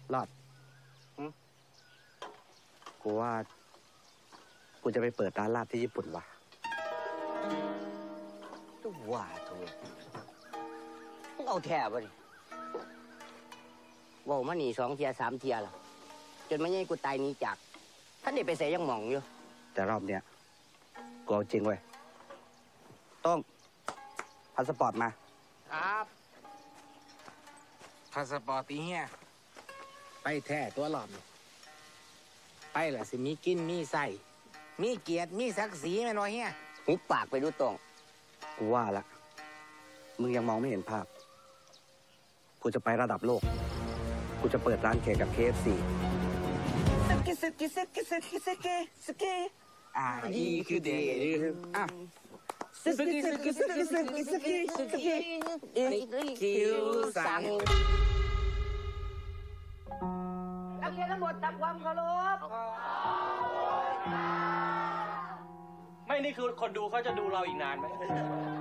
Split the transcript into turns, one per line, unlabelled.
รอดกูว่ากูจะไปเปิดร้านลาบที่ญี่ปุ่นว่ะ
ตัวว่าตัวมึงเอาแถบวะดิว่ามาหนี2 เทีย 3 เทียละจนไม่ให้กูตายหนีจากท่านได้ไปใส่ยังหม่องอยู่
แต่รอบเนี้ยกูเอาจริงเว้ยต้องพาสปอร์ตมา
ครับพาสปอร์ตตีเฮียไปแท้ตัวหลอมไปแหละสิมีกินมีใส่มีเกียรติมีศักดิ์ศรีแม่นวะเฮีย
หุบปากไปดูตรง
กูว่าละมึงยังมองไม่เห็นภาพ กูจะไประดับโลก กูจะเปิดร้านเค้กกับ KFC
นี่คือเดย์อ่ะสกิคิวสั่ง
นักเรียนทั้งหมดทำความเคารพ
ไม่นี่คือคนดูเขาจะดูเราอีกนานไหม